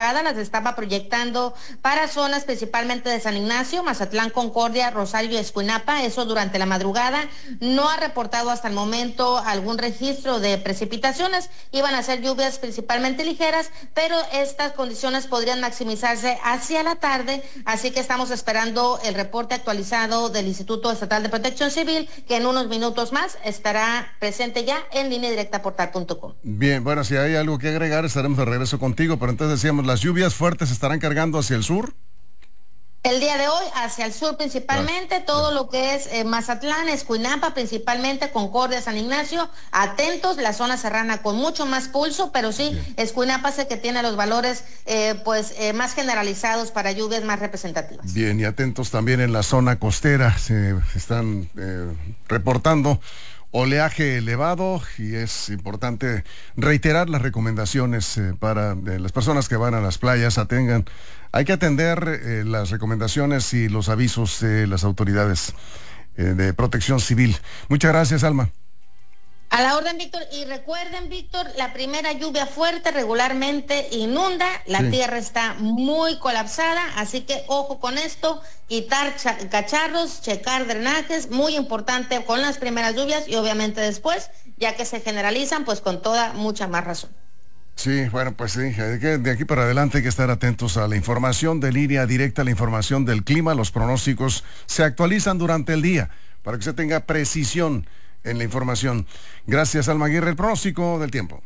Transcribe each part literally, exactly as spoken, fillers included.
madrugada las estaba proyectando para zonas principalmente de San Ignacio, Mazatlán, Concordia, Rosario y Escuinapa, eso durante la madrugada. No ha reportado hasta el momento algún registro de precipitaciones, iban a ser lluvias principalmente ligeras, pero estas condiciones podrían maximizarse hacia la tarde, así que estamos esperando el reporte actualizado del Instituto Estatal de Protección Civil, que en unos minutos más estará presente ya en línea directa portal punto com. Bien, bueno, si hay algo que agregar estaremos de regreso contigo, pero entonces decíamos, ¿las lluvias fuertes estarán cargando hacia el sur? El día de hoy hacia el sur principalmente, ah, todo lo que es eh, Mazatlán, Escuinapa, principalmente Concordia, San Ignacio, atentos, la zona serrana con mucho más pulso, pero sí, bien. Escuinapa sé que tiene los valores eh, pues eh, más generalizados para lluvias más representativas. Bien, y atentos también en la zona costera, se están eh, reportando oleaje elevado y es importante reiterar las recomendaciones eh, para eh, las personas que van a las playas, atengan, hay que atender eh, las recomendaciones y los avisos de las autoridades eh, de protección civil. Muchas gracias, Alma. A la orden, Víctor, y recuerden, Víctor, la primera lluvia fuerte regularmente inunda, la sí. tierra está muy colapsada, así que ojo con esto, quitar cacharros, checar drenajes, muy importante con las primeras lluvias y obviamente después, ya que se generalizan, pues con toda mucha más razón. Sí, bueno, pues sí, de aquí para adelante hay que estar atentos a la información de línea directa, la información del clima, los pronósticos se actualizan durante el día para que se tenga precisión en la información. Gracias, Alma Aguirre. El pronóstico del tiempo.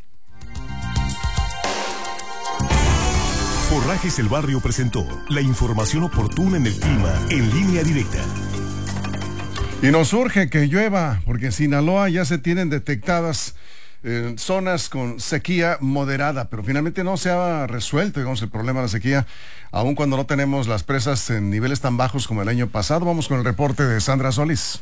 Forrajes El Barrio presentó la información oportuna en el clima en línea directa. Y nos urge que llueva, porque en Sinaloa ya se tienen detectadas eh, zonas con sequía moderada, pero finalmente no se ha resuelto, digamos, el problema de la sequía, aun cuando no tenemos las presas en niveles tan bajos como el año pasado. Vamos con el reporte de Sandra Solís.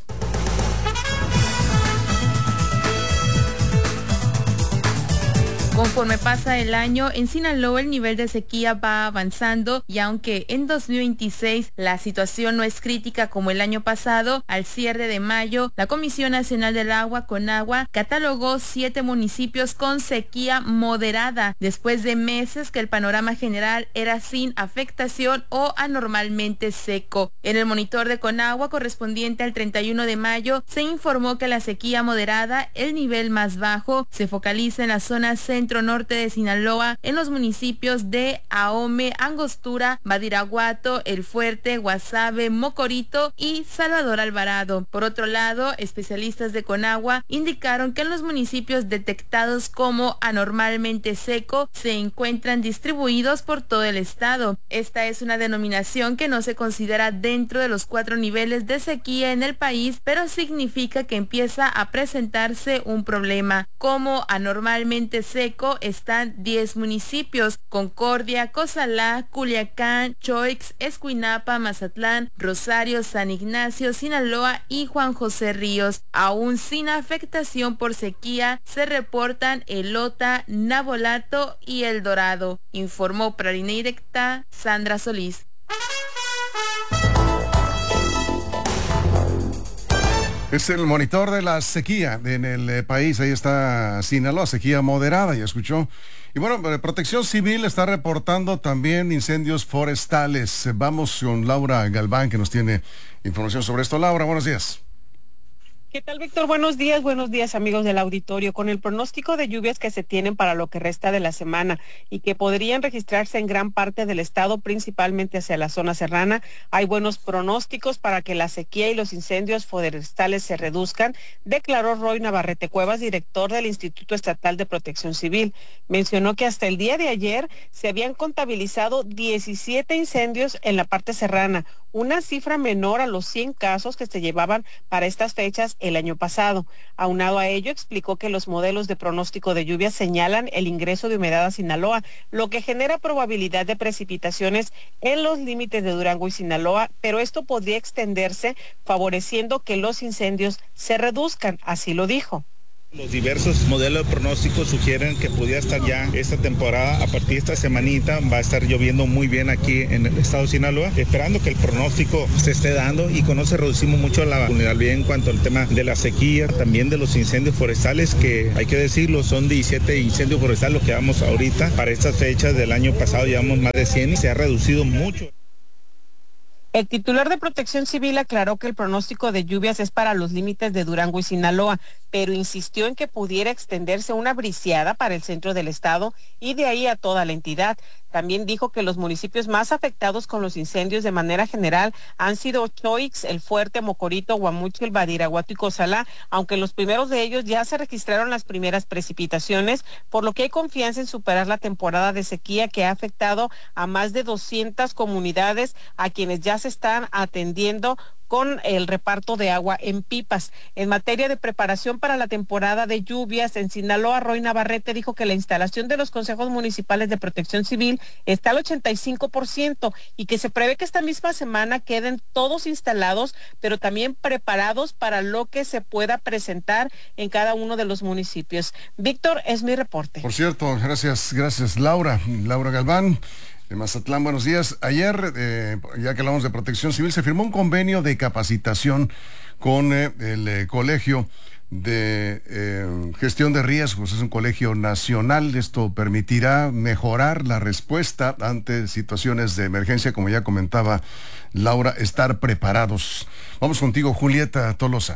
Conforme pasa el año, en Sinaloa el nivel de sequía va avanzando y aunque en dos mil veintiséis la situación no es crítica como el año pasado, al cierre de mayo, la Comisión Nacional del Agua, CONAGUA, catalogó siete municipios con sequía moderada, después de meses que el panorama general era sin afectación o anormalmente seco. En el monitor de CONAGUA correspondiente al treinta y uno de mayo, se informó que la sequía moderada, el nivel más bajo, se focaliza en la zona centro norte de Sinaloa, en los municipios de Ahome, Angostura, Badiraguato, El Fuerte, Guasave, Mocorito y Salvador Alvarado. Por otro lado, especialistas de CONAGUA indicaron que en los municipios detectados como anormalmente seco se encuentran distribuidos por todo el estado. Esta es una denominación que no se considera dentro de los cuatro niveles de sequía en el país, pero significa que empieza a presentarse un problema. Como anormalmente seco están diez municipios: Concordia, Cozalá, Culiacán, Choix, Escuinapa, Mazatlán, Rosario, San Ignacio, Sinaloa y Juan José Ríos. Aún sin afectación por sequía se reportan Elota, Navolato y El Dorado. Informó para Línea Directa Sandra Solís. Es el monitor de la sequía en el eh, país. Ahí está Sinaloa, sequía moderada, ya escuchó. Y bueno, Protección Civil está reportando también incendios forestales. Vamos con Laura Galván, que nos tiene información sobre esto. Laura, buenos días. ¿Qué tal, Víctor? Buenos días, buenos días, amigos del auditorio. Con el pronóstico de lluvias que se tienen para lo que resta de la semana y que podrían registrarse en gran parte del estado, principalmente hacia la zona serrana, hay buenos pronósticos para que la sequía y los incendios forestales se reduzcan, declaró Roy Navarrete Cuevas, director del Instituto Estatal de Protección Civil. Mencionó que hasta el día de ayer se habían contabilizado diecisiete incendios en la parte serrana, una cifra menor a los cien casos que se llevaban para estas fechas el año pasado. Aunado a ello, explicó que los modelos de pronóstico de lluvia señalan el ingreso de humedad a Sinaloa, lo que genera probabilidad de precipitaciones en los límites de Durango y Sinaloa, pero esto podría extenderse favoreciendo que los incendios se reduzcan, así lo dijo. Los diversos modelos de pronósticos sugieren que pudiera estar ya esta temporada, a partir de esta semanita, va a estar lloviendo muy bien aquí en el estado de Sinaloa, esperando que el pronóstico se esté dando y con eso reducimos mucho la vulnerabilidad en cuanto al tema de la sequía, también de los incendios forestales, que hay que decirlo, son diecisiete incendios forestales los que vamos ahorita. Para estas fechas del año pasado llevamos más de cien y se ha reducido mucho. El titular de Protección Civil aclaró que el pronóstico de lluvias es para los límites de Durango y Sinaloa, pero insistió en que pudiera extenderse una briseada para el centro del estado y de ahí a toda la entidad. También dijo que los municipios más afectados con los incendios de manera general han sido Choix, El Fuerte, Mocorito, Guamuchil, Badiraguato y Cozalá, aunque en los primeros de ellos ya se registraron las primeras precipitaciones, por lo que hay confianza en superar la temporada de sequía que ha afectado a más de doscientas comunidades, a quienes ya se están atendiendo con el reparto de agua en pipas. En materia de preparación para la temporada de lluvias, en Sinaloa, Roy Navarrete dijo que la instalación de los consejos municipales de protección civil está al ochenta y cinco por ciento y que se prevé que esta misma semana queden todos instalados, pero también preparados para lo que se pueda presentar en cada uno de los municipios. Víctor, es mi reporte. Por cierto, gracias, gracias Laura, Laura Galván. De Mazatlán, buenos días. Ayer, eh, ya que hablamos de protección civil, se firmó un convenio de capacitación con eh, el eh, Colegio de eh, Gestión de Riesgos. Es un colegio nacional. Esto permitirá mejorar la respuesta ante situaciones de emergencia, como ya comentaba Laura, estar preparados. Vamos contigo, Julieta Tolosa.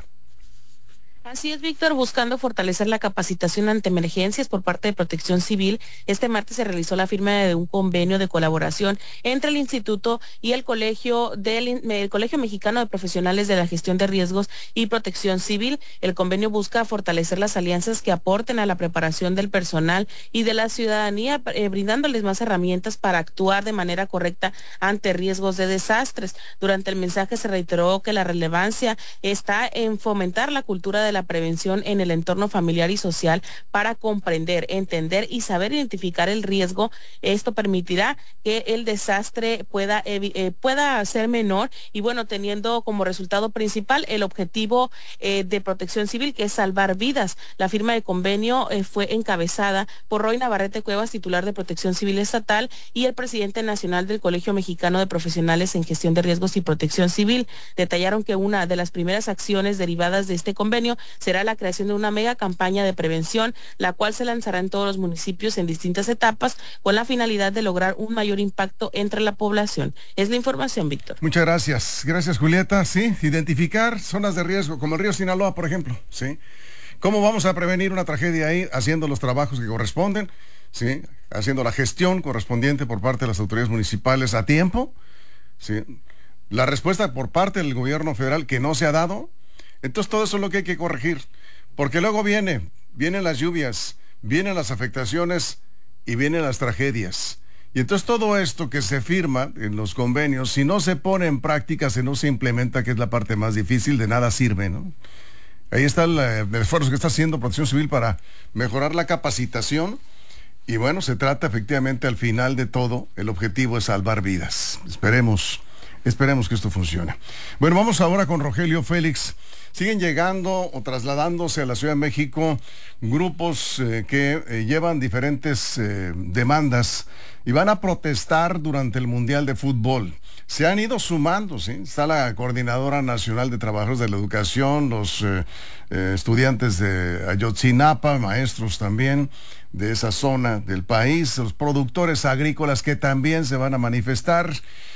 Así es, Víctor, buscando fortalecer la capacitación ante emergencias por parte de Protección Civil, este martes se realizó la firma de un convenio de colaboración entre el Instituto y el Colegio del el Colegio Mexicano de Profesionales de la Gestión de Riesgos y Protección Civil. El convenio busca fortalecer las alianzas que aporten a la preparación del personal y de la ciudadanía, eh, brindándoles más herramientas para actuar de manera correcta ante riesgos de desastres. Durante el mensaje se reiteró que la relevancia está en fomentar la cultura de la prevención en el entorno familiar y social para comprender, entender y saber identificar el riesgo. Esto permitirá que el desastre pueda, eh, pueda ser menor y bueno, teniendo como resultado principal el objetivo eh, de Protección Civil, que es salvar vidas. La firma de convenio eh, fue encabezada por Roy Navarrete Cuevas, titular de Protección Civil Estatal, y el presidente nacional del Colegio Mexicano de Profesionales en Gestión de Riesgos y Protección Civil. Detallaron que una de las primeras acciones derivadas de este convenio será la creación de una mega campaña de prevención, la cual se lanzará en todos los municipios en distintas etapas con la finalidad de lograr un mayor impacto entre la población. Es la información, Víctor. Muchas gracias. Gracias, Julieta. Sí, identificar zonas de riesgo, como el río Sinaloa, por ejemplo. Sí. ¿Cómo vamos a prevenir una tragedia ahí? Haciendo los trabajos que corresponden, sí, haciendo la gestión correspondiente por parte de las autoridades municipales a tiempo, sí. La respuesta por parte del gobierno federal que no se ha dado. Entonces todo eso es lo que hay que corregir, porque luego viene, vienen las lluvias, vienen las afectaciones y vienen las tragedias. Y entonces todo esto que se firma en los convenios, si no se pone en práctica, si no se implementa, que es la parte más difícil, de nada sirve, ¿no? Ahí está el, el esfuerzo que está haciendo Protección Civil para mejorar la capacitación. Y bueno, se trata efectivamente al final de todo, el objetivo es salvar vidas. Esperemos, esperemos que esto funcione. Bueno, vamos ahora con Rogelio Félix. Siguen llegando o trasladándose a la Ciudad de México grupos eh, que eh, llevan diferentes eh, demandas y van a protestar durante el Mundial de Fútbol. Se han ido sumando, ¿sí? Está la Coordinadora Nacional de Trabajadores de la Educación, los eh, eh, estudiantes de Ayotzinapa, maestros también de esa zona del país, los productores agrícolas que también se van a manifestar.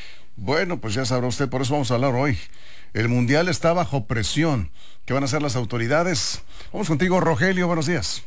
Bueno, pues ya sabrá usted, por eso vamos a hablar hoy. El Mundial está bajo presión. ¿Qué van a hacer las autoridades? Vamos contigo, Rogelio, buenos días.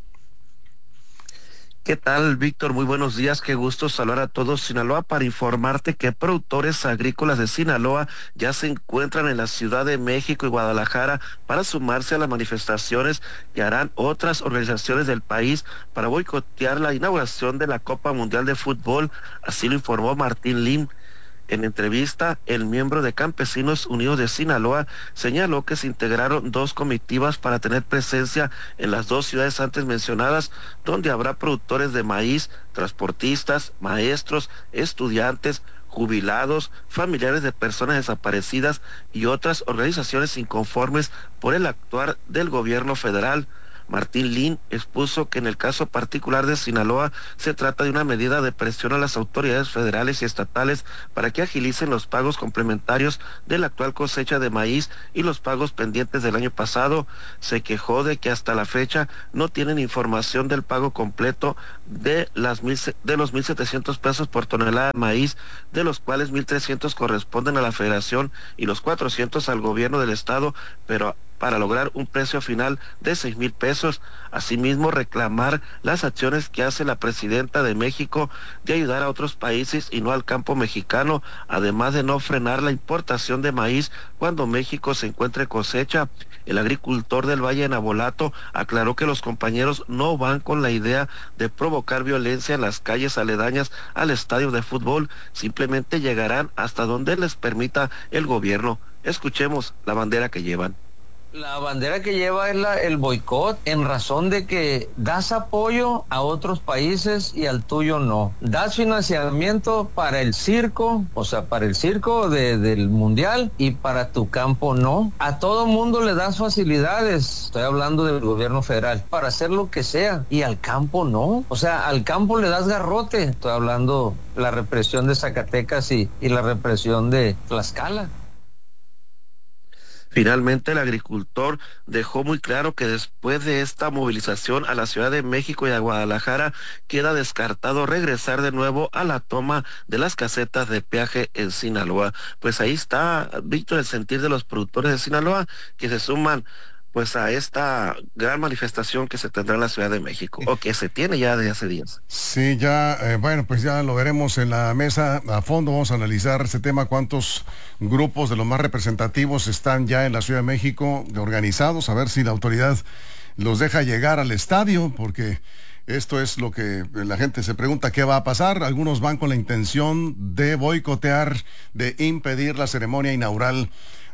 ¿Qué tal, Víctor? Muy buenos días, qué gusto saludar a todos Sinaloa para informarte que productores agrícolas de Sinaloa ya se encuentran en la Ciudad de México y Guadalajara para sumarse a las manifestaciones que harán otras organizaciones del país para boicotear la inauguración de la Copa Mundial de Fútbol, así lo informó Martín Lim. En entrevista, el miembro de Campesinos Unidos de Sinaloa señaló que se integraron dos comitivas para tener presencia en las dos ciudades antes mencionadas, donde habrá productores de maíz, transportistas, maestros, estudiantes, jubilados, familiares de personas desaparecidas y otras organizaciones inconformes por el actuar del gobierno federal. Martín Lin, expuso que en el caso particular de Sinaloa se trata de una medida de presión a las autoridades federales y estatales para que agilicen los pagos complementarios de la actual cosecha de maíz y los pagos pendientes del año pasado. Se quejó de que hasta la fecha no tienen información del pago completo de las mil, de los mil setecientos pesos por tonelada de maíz, de los cuales mil trescientos corresponden a la Federación y los cuatrocientos al gobierno del estado, pero para lograr un precio final de seis mil pesos. Asimismo, reclamar las acciones que hace la presidenta de México de ayudar a otros países y no al campo mexicano, además de no frenar la importación de maíz cuando México se encuentre cosecha. El agricultor del Valle de Nabolato aclaró que los compañeros no van con la idea de provocar violencia en las calles aledañas al estadio de fútbol, simplemente llegarán hasta donde les permita el gobierno. Escuchemos la bandera que llevan. La bandera que lleva es la, el boicot, en razón de que das apoyo a otros países y al tuyo no. Das financiamiento para el circo, o sea, para el circo de, del mundial, y para tu campo no. A todo mundo le das facilidades, estoy hablando del gobierno federal, para hacer lo que sea, y al campo no. O sea, al campo le das garrote, estoy hablando la represión de Zacatecas y, y la represión de Tlaxcala. Finalmente, el agricultor dejó muy claro que después de esta movilización a la Ciudad de México y a Guadalajara, queda descartado regresar de nuevo a la toma de las casetas de peaje en Sinaloa. Pues ahí está, Víctor, el sentir de los productores de Sinaloa, que se suman pues a esta gran manifestación que se tendrá en la Ciudad de México, o que se tiene ya desde hace días. Sí, ya, eh, bueno, pues ya lo veremos en la mesa a fondo. Vamos a analizar este tema, cuántos grupos de los más representativos están ya en la Ciudad de México organizados, a ver si la autoridad los deja llegar al estadio, porque esto es lo que la gente se pregunta, ¿qué va a pasar? Algunos van con la intención de boicotear, de impedir la ceremonia inaugural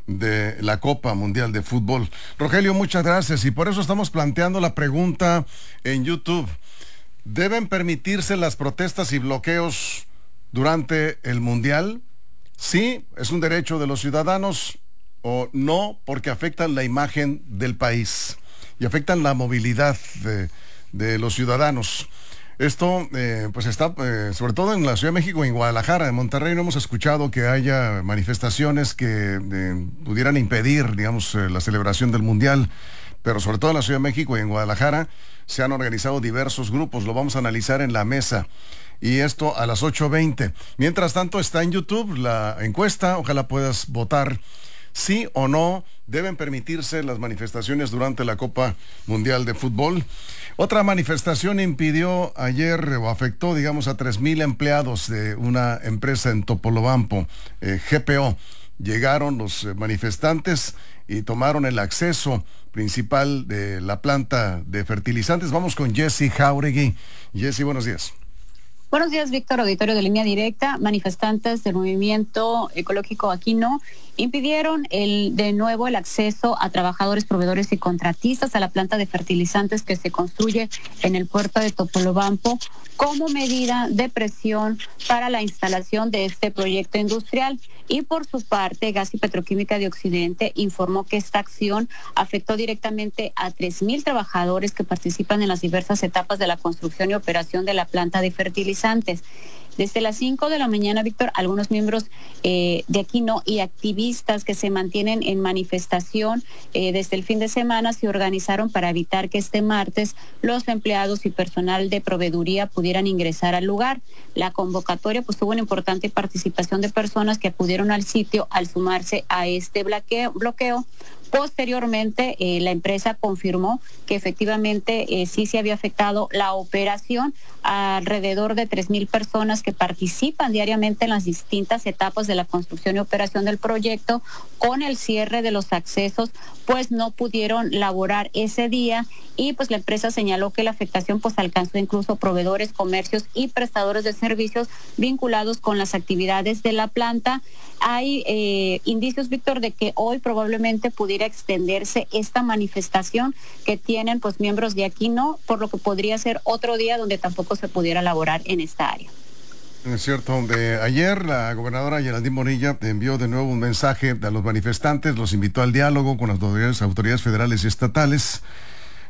de la Copa Mundial de Fútbol. Rogelio, muchas gracias, y por eso estamos planteando la pregunta en YouTube. ¿Deben permitirse las protestas y bloqueos durante el Mundial? Sí, es un derecho de los ciudadanos, o no, porque afectan la imagen del país y afectan la movilidad de, de los ciudadanos. Esto eh, pues está eh, sobre todo en la Ciudad de México y en Guadalajara. En Monterrey no hemos escuchado que haya manifestaciones que eh, pudieran impedir, digamos, eh, la celebración del Mundial, pero sobre todo en la Ciudad de México y en Guadalajara se han organizado diversos grupos. Lo vamos a analizar en la mesa, y esto a las ocho veinte. Mientras tanto, está en YouTube la encuesta, ojalá puedas votar. ¿Sí o no deben permitirse las manifestaciones durante la Copa Mundial de Fútbol? Otra manifestación impidió ayer o afectó, digamos, a tres mil empleados de una empresa en Topolobampo, eh, G P O. Llegaron los manifestantes y tomaron el acceso principal de la planta de fertilizantes. Vamos con Jessy Jauregui. Jessy, buenos días. Buenos días, Víctor, auditorio de Línea Directa. Manifestantes del Movimiento Ecológico Aquino impidieron el, de nuevo el acceso a trabajadores, proveedores y contratistas a la planta de fertilizantes que se construye en el puerto de Topolobampo como medida de presión para la instalación de este proyecto industrial. Y por su parte, Gas y Petroquímica de Occidente informó que esta acción afectó directamente a tres mil trabajadores que participan en las diversas etapas de la construcción y operación de la planta de fertilizantes. Desde las cinco de la mañana, Víctor, algunos miembros eh, de Aquino y activistas que se mantienen en manifestación eh, desde el fin de semana se organizaron para evitar que este martes los empleados y personal de proveeduría pudieran ingresar al lugar. La convocatoria pues tuvo una importante participación de personas que acudieron al sitio al sumarse a este bloqueo. bloqueo. Posteriormente, eh, la empresa confirmó que efectivamente eh, sí se había afectado la operación a alrededor de tres mil personas que participan diariamente en las distintas etapas de la construcción y operación del proyecto. Con el cierre de los accesos, pues no pudieron laborar ese día, y pues la empresa señaló que la afectación pues alcanzó incluso proveedores, comercios y prestadores de servicios vinculados con las actividades de la planta. Hay eh, indicios, Víctor, de que hoy probablemente pudiera extenderse esta manifestación que tienen pues miembros de Aquino, por lo que podría ser otro día donde tampoco se pudiera laborar en esta área. Es cierto, de ayer la gobernadora Geraldine Bonilla envió de nuevo un mensaje a los manifestantes, los invitó al diálogo con las autoridades, autoridades federales y estatales,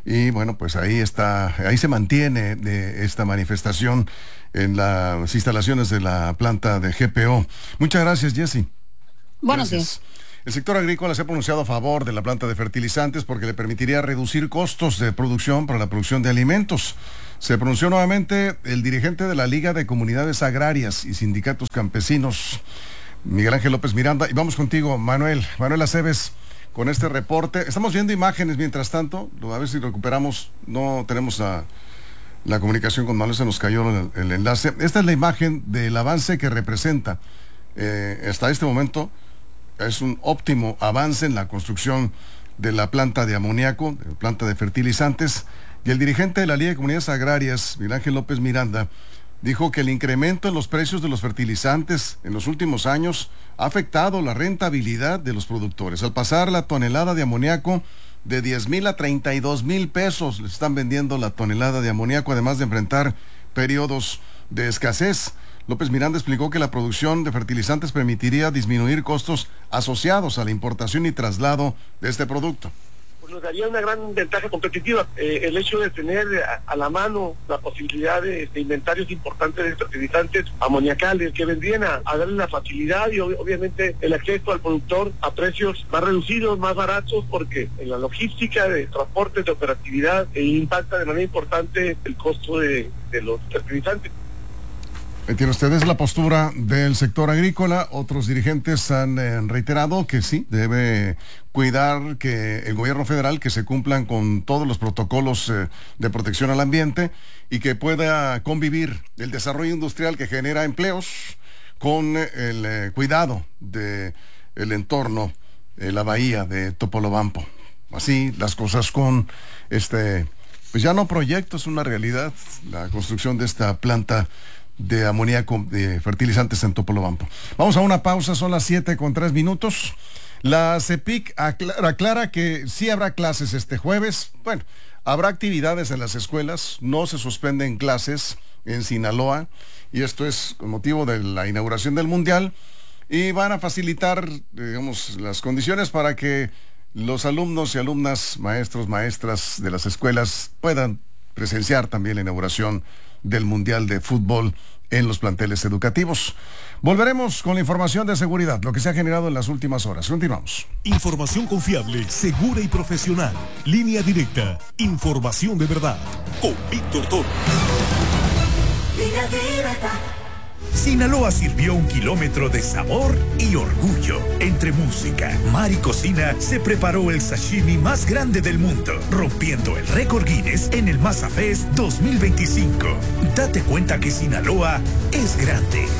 Y bueno, pues ahí está, ahí se mantiene de esta manifestación en las instalaciones de la planta de G P O. Muchas gracias, Jessy. Buenos días. El sector agrícola se ha pronunciado a favor de la planta de fertilizantes porque le permitiría reducir costos de producción para la producción de alimentos. Se pronunció nuevamente el dirigente de la Liga de Comunidades Agrarias y Sindicatos Campesinos, Miguel Ángel López Miranda. Y vamos contigo, Manuel, Manuel Aceves, con este reporte. Estamos viendo imágenes mientras tanto, a ver si recuperamos, no tenemos la, la comunicación con Manuel, se nos cayó el, el enlace. Esta es la imagen del avance que representa eh, hasta este momento. Es un óptimo avance en la construcción de la planta de amoníaco, de la planta de fertilizantes, y el dirigente de la Liga de Comunidades Agrarias, Miguel Ángel López Miranda, dijo que el incremento en los precios de los fertilizantes en los últimos años ha afectado la rentabilidad de los productores. Al pasar la tonelada de amoníaco de diez mil a treinta y dos mil pesos, les están vendiendo la tonelada de amoníaco, además de enfrentar periodos de escasez. López Miranda explicó que la producción de fertilizantes permitiría disminuir costos asociados a la importación y traslado de este producto. Pues nos daría una gran ventaja competitiva. Eh, el hecho de tener a, a la mano la posibilidad de, de inventarios importantes de fertilizantes amoniacales que vendrían a, a darle la facilidad y ob obviamente el acceso al productor a precios más reducidos, más baratos, porque en la logística de transportes, de operatividad, eh, impacta de manera importante el costo de, de los fertilizantes. Tienen ustedes la postura del sector agrícola. Otros dirigentes han eh, reiterado que sí, debe cuidar que el gobierno federal, que se cumplan con todos los protocolos eh, de protección al ambiente y que pueda convivir el desarrollo industrial que genera empleos con eh, el eh, cuidado del entorno, eh, la bahía de Topolobampo. Así las cosas con este, pues ya no proyecto, es una realidad, la construcción de esta planta de amoníaco de fertilizantes en Topolobampo. Vamos a una pausa, son las siete con tres minutos. La CEPIC aclara, aclara que sí habrá clases este jueves. Bueno, habrá actividades en las escuelas, no se suspenden clases en Sinaloa, y esto es con motivo de la inauguración del Mundial, y van a facilitar, digamos, las condiciones para que los alumnos y alumnas, maestros, maestras de las escuelas puedan presenciar también la inauguración del Mundial de Fútbol en los planteles educativos. Volveremos con la información de seguridad, lo que se ha generado en las últimas horas. Continuamos. Información confiable, segura y profesional. Línea directa. Información de verdad. Con Víctor Toro. Línea directa. Sinaloa sirvió un kilómetro de sabor y orgullo. Entre música, mar y cocina, se preparó el sashimi más grande del mundo, rompiendo el récord Guinness en el Masa Fest dos mil veinticinco. Date cuenta que Sinaloa es grande.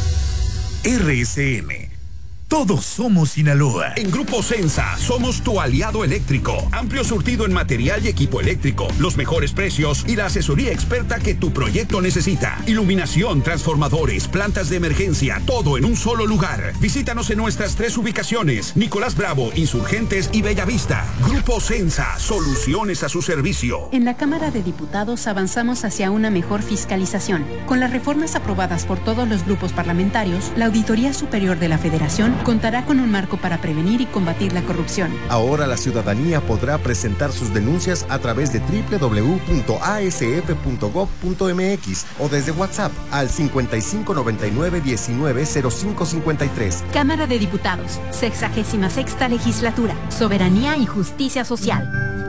R S M. Todos somos Sinaloa. En Grupo Sensa somos tu aliado eléctrico. Amplio surtido en material y equipo eléctrico, los mejores precios y la asesoría experta que tu proyecto necesita. Iluminación, transformadores, plantas de emergencia, todo en un solo lugar. Visítanos en nuestras tres ubicaciones: Nicolás Bravo, Insurgentes y Bellavista. Grupo Sensa, soluciones a su servicio. En la Cámara de Diputados avanzamos hacia una mejor fiscalización. Con las reformas aprobadas por todos los grupos parlamentarios, la Auditoría Superior de la Federación contará con un marco para prevenir y combatir la corrupción. Ahora la ciudadanía podrá presentar sus denuncias a través de doble u doble u doble u punto a s f punto gob punto m x o desde WhatsApp al cincuenta y cinco noventa y nueve diecinueve cero cinco cincuenta y tres. Cámara de Diputados, sexagésima sexta legislatura, soberanía y justicia social.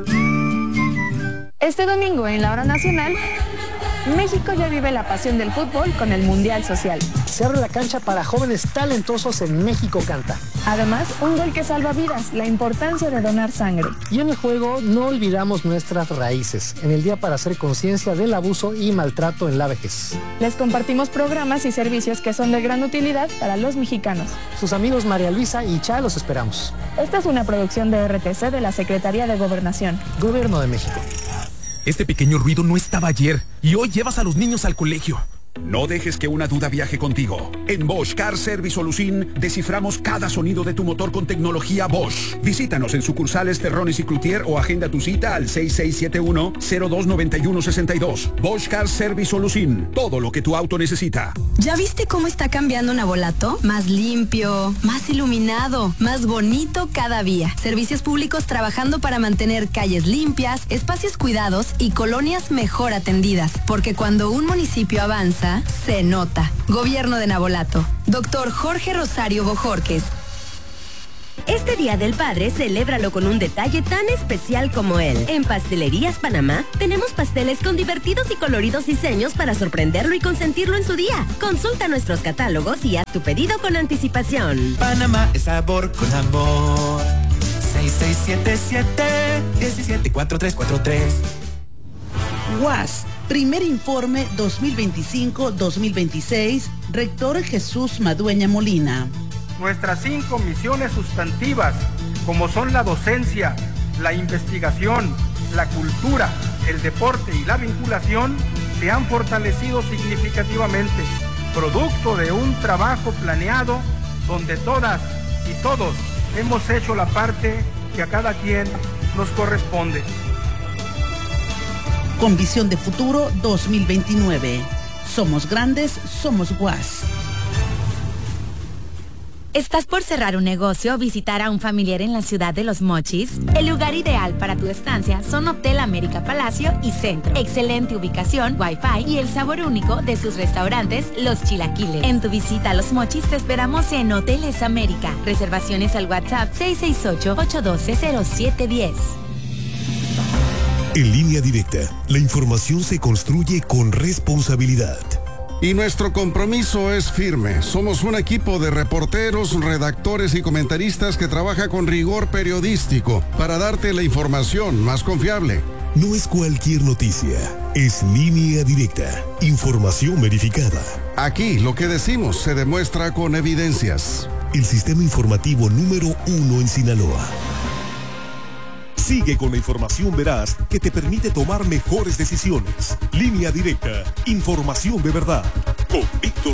Este domingo en la hora nacional, México ya vive la pasión del fútbol con el Mundial Social. Se abre la cancha para jóvenes talentosos en México Canta. Además, un gol que salva vidas, la importancia de donar sangre. Y en el juego no olvidamos nuestras raíces, en el día para hacer conciencia del abuso y maltrato en la vejez. Les compartimos programas y servicios que son de gran utilidad para los mexicanos. Sus amigos María Luisa y Cha los esperamos. Esta es una producción de R T C de la Secretaría de Gobernación. Gobierno de México. Este pequeño ruido no estaba ayer y hoy llevas a los niños al colegio. No dejes que una duda viaje contigo. En Bosch Car Service Solution desciframos cada sonido de tu motor con tecnología Bosch. Visítanos en sucursales Terrones y Cloutier o agenda tu cita al seis seis siete uno, cero dos nueve uno seis dos. Bosch Car Service Solution. Todo lo que tu auto necesita. ¿Ya viste cómo está cambiando Navolato? Más limpio, más iluminado, más bonito cada día. Servicios públicos trabajando para mantener calles limpias, espacios cuidados y colonias mejor atendidas. Porque cuando un municipio avanza, se nota. Gobierno de Navolato. Doctor Jorge Rosario Bojorques. Este Día del Padre, celébralo con un detalle tan especial como él. En Pastelerías Panamá, tenemos pasteles con divertidos y coloridos diseños para sorprenderlo y consentirlo en su día. Consulta nuestros catálogos y haz tu pedido con anticipación. Panamá es sabor con amor. seis seis siete siete, uno siete cuatro tres cuatro tres. U A S, primer informe dos mil veinticinco dos mil veintiséis, Rector Jesús Madueña Molina. Nuestras cinco misiones sustantivas, como son la docencia, la investigación, la cultura, el deporte y la vinculación, se han fortalecido significativamente, producto de un trabajo planeado donde todas y todos hemos hecho la parte que a cada quien nos corresponde. Con visión de futuro dos mil veintinueve. Somos grandes, somos U A S. ¿Estás por cerrar un negocio o visitar a un familiar en la ciudad de Los Mochis? El lugar ideal para tu estancia son Hotel América Palacio y Centro. Excelente ubicación, wifi y el sabor único de sus restaurantes, Los Chilaquiles. En tu visita a Los Mochis te esperamos en Hoteles América. Reservaciones al WhatsApp seis seis ocho, ocho uno dos, cero siete uno cero. En Línea Directa, la información se construye con responsabilidad. Y nuestro compromiso es firme. Somos un equipo de reporteros, redactores y comentaristas que trabaja con rigor periodístico para darte la información más confiable. No es cualquier noticia, es Línea Directa, información verificada. Aquí lo que decimos se demuestra con evidencias. El sistema informativo número uno en Sinaloa. Sigue con la información veraz que te permite tomar mejores decisiones. Línea Directa, información de verdad. Con Víctor